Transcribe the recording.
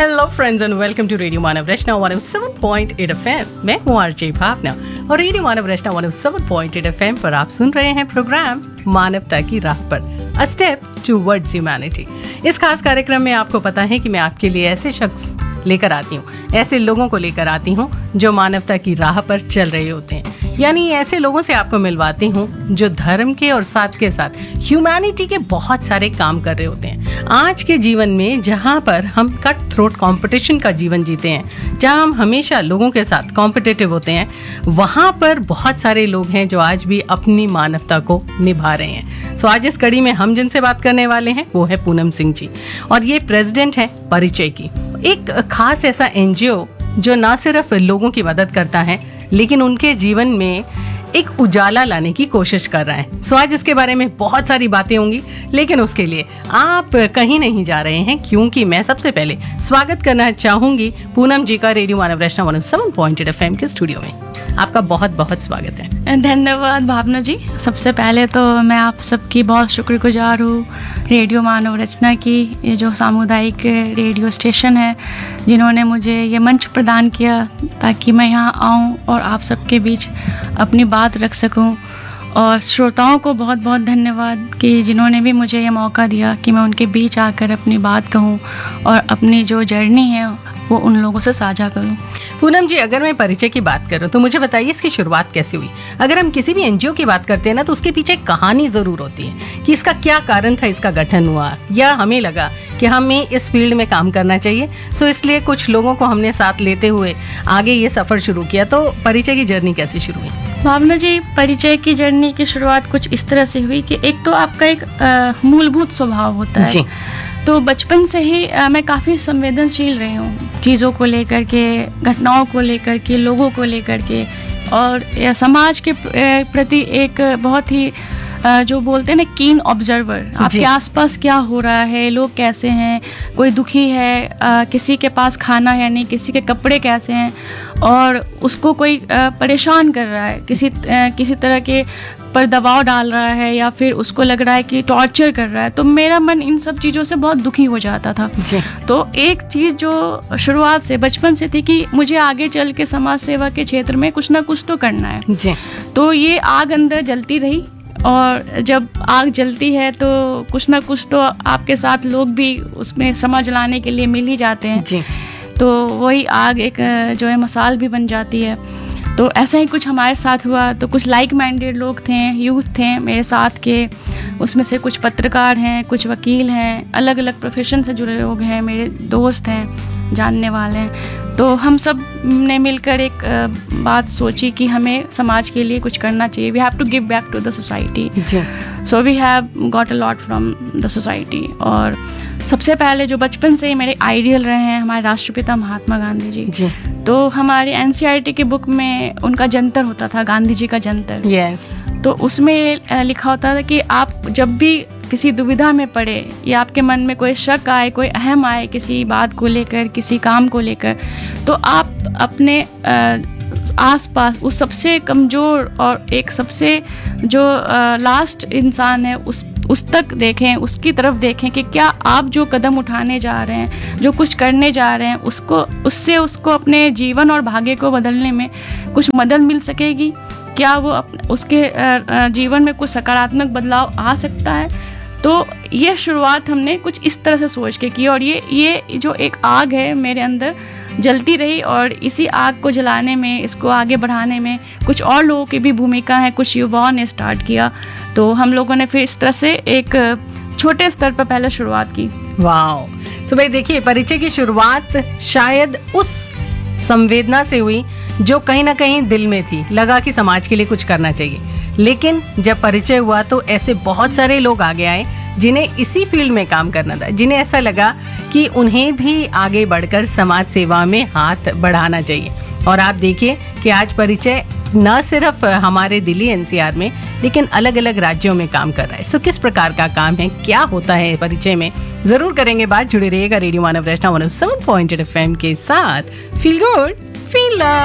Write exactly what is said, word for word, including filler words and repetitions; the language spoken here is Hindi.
Hello friends and welcome to radio Manav Rachna one O seven point eight FM. मैं हूं आरजे भावना और रेडियो मानव रचना one O seven point eight FM पर आप सुन रहे हैं प्रोग्राम मानवता की राह पर, अ स्टेप टुवर्ड्स ह्यूमैनिटी। इस खास कार्यक्रम में आपको पता है कि मैं आपके लिए ऐसे शख्स लेकर आती हूँ, ऐसे लोगों को लेकर आती हूँ जो मानवता की राह पर चल रहे होते हैं। यानी ऐसे लोगों से आपको मिलवाती हूँ जो धर्म के और साथ के साथ ह्यूमैनिटी के बहुत सारे काम कर रहे होते हैं। आज के जीवन में जहाँ पर हम कट थ्रोट कंपटीशन का जीवन जीते हैं, जहाँ हम हमेशा लोगों के साथ कॉम्पिटिटिव होते हैं, वहाँ पर बहुत सारे लोग हैं जो आज भी अपनी मानवता को निभा रहे हैं। सो आज इस कड़ी में हम जिनसे बात करने वाले हैं वो है पूनम सिंह जी, और ये प्रेसिडेंट है परिचय की, एक खास ऐसा एनजीओ जो ना सिर्फ लोगों की मदद करता है लेकिन उनके जीवन में एक उजाला लाने की कोशिश कर रहा है। सो आज इसके बारे में बहुत सारी बातें होंगी, लेकिन उसके लिए आप कहीं नहीं जा रहे हैं, क्योंकि मैं सबसे पहले स्वागत करना चाहूंगी पूनम जी का रेडियो मानव रचना one O seven point eight FM के स्टूडियो में। आपका बहुत बहुत स्वागत है। धन्यवाद भावना जी। सबसे पहले तो मैं आप सबकी बहुत शुक्रगुजार हूँ, रेडियो मानव रचना की, ये जो सामुदायिक रेडियो स्टेशन है, जिन्होंने मुझे ये मंच प्रदान किया ताकि मैं यहाँ आऊँ और आप सबके बीच अपनी बात रख सकूँ। और श्रोताओं को बहुत बहुत धन्यवाद कि जिन्होंने भी मुझे ये मौका दिया कि मैं उनके बीच आकर अपनी बात कहूँ और अपनी जो जर्नी है वो उन लोगों से साझा करूँ। पूनम जी, अगर मैं परिचय की बात करूं तो मुझे बताइए इसकी शुरुआत कैसे हुई। अगर हम किसी भी एनजीओ की बात करते हैं ना, तो उसके पीछे एक कहानी जरूर होती है कि इसका क्या कारण था, इसका गठन हुआ, या हमें लगा कि हमें इस फील्ड में काम करना चाहिए, सो इसलिए कुछ लोगों को हमने साथ लेते हुए आगे ये सफर शुरू किया। तो परिचय की जर्नी कैसे शुरू हुई? भावना जी, परिचय की जर्नी की शुरुआत कुछ इस तरह से हुई कि एक तो आपका एक आ, मूलभूत स्वभाव होता है जी। तो बचपन से ही आ, मैं काफ़ी संवेदनशील रही हूँ चीज़ों को लेकर के, घटनाओं को लेकर के, लोगों को लेकर के, और समाज के प्रति एक बहुत ही जो बोलते हैं ना कीन ऑब्जर्वर। आपके आसपास क्या हो रहा है, लोग कैसे हैं, कोई दुखी है, आ, किसी के पास खाना है नहीं, किसी के कपड़े कैसे हैं, और उसको कोई आ, परेशान कर रहा है, किसी आ, किसी तरह के पर दबाव डाल रहा है, या फिर उसको लग रहा है कि टॉर्चर कर रहा है, तो मेरा मन इन सब चीज़ों से बहुत दुखी हो जाता था। तो एक चीज़ जो शुरुआत से बचपन से थी कि मुझे आगे चल के समाज सेवा के क्षेत्र में कुछ ना कुछ तो करना है जी। तो ये आग अंदर जलती रही, और जब आग जलती है तो कुछ ना कुछ तो आपके साथ लोग भी उसमें समझ लाने के लिए मिल ही जाते हैं जी। तो वही आग एक जो है मसाल भी बन जाती है। तो ऐसा ही कुछ हमारे साथ हुआ। तो कुछ लाइक माइंडेड लोग थे, यूथ थे मेरे साथ के, उसमें से कुछ पत्रकार हैं, कुछ वकील हैं, अलग अलग प्रोफेशन से जुड़े लोग हैं, मेरे दोस्त हैं, जानने वाले हैं। तो हम सब ने मिलकर एक बात सोची कि हमें समाज के लिए कुछ करना चाहिए। We have to give back to the society, so we have got a lot from the society. और सबसे पहले जो बचपन से ही मेरे आइडियल रहे हैं हमारे राष्ट्रपिता महात्मा गांधी जी, जी। तो हमारे एनसीईआरटी के बुक में उनका जंतर होता था, गांधी जी का जंतर। yes. तो उसमें लिखा होता था कि आप जब भी किसी दुविधा में पड़े या आपके मन में कोई शक आए, कोई अहम आए किसी बात को लेकर, किसी काम को लेकर, तो आप अपने आसपास उस सबसे कमज़ोर और एक सबसे जो लास्ट इंसान है उस उस तक देखें, उसकी तरफ देखें कि क्या आप जो कदम उठाने जा रहे हैं, जो कुछ करने जा रहे हैं, उसको उससे उसको अपने जीवन और भाग्य को बदलने में कुछ मदद मिल सकेगी, क्या वो अपने उसके जीवन में कुछ सकारात्मक बदलाव आ सकता है। तो ये शुरुआत हमने कुछ इस तरह से सोच के की, और ये ये जो एक आग है मेरे अंदर जलती रही, और इसी आग को जलाने में, इसको आगे बढ़ाने में कुछ और लोगों की भी भूमिका है, कुछ युवाओं ने स्टार्ट किया। तो हम लोगों ने फिर इस तरह से एक छोटे स्तर पर पहले शुरुआत की। वाओ। तो भाई देखिए, परिचय की शुरुआत शायद उस संवेदना से हुई जो कहीं ना कहीं दिल में थी, लगा कि समाज के लिए कुछ करना चाहिए। लेकिन जब परिचय हुआ तो ऐसे बहुत सारे लोग आगे आए जिन्हें इसी फील्ड में काम करना था, जिन्हें ऐसा लगा कि उन्हें भी आगे बढ़कर समाज सेवा में हाथ बढ़ाना चाहिए। और आप देखिए कि आज परिचय न सिर्फ हमारे दिल्ली एनसीआर में, लेकिन अलग अलग राज्यों में काम कर रहा है। सो किस प्रकार का काम है, क्या होता है परिचय में, जरूर करेंगे बात। जुड़े रहिएगा रेडियो मानव रचना one O seven point eight FM के साथ। Feel good, feel love.